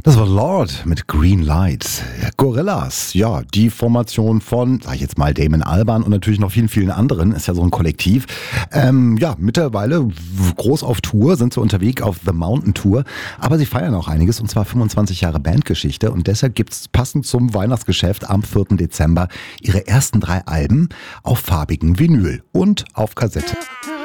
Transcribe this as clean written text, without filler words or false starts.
Das war Lord mit Green Lights. Gorillaz, ja, die Formation von, sag ich jetzt mal, Damon Albarn und natürlich noch vielen, vielen anderen, ist ja so ein Kollektiv. Ja, mittlerweile groß auf Tour, sind so unterwegs auf The Mountain Tour, aber sie feiern auch einiges, und zwar 25 Jahre Bandgeschichte, und deshalb gibt's passend zum Weihnachtsgeschäft am 4. Dezember ihre ersten 3 Alben auf farbigem Vinyl und auf Kassette.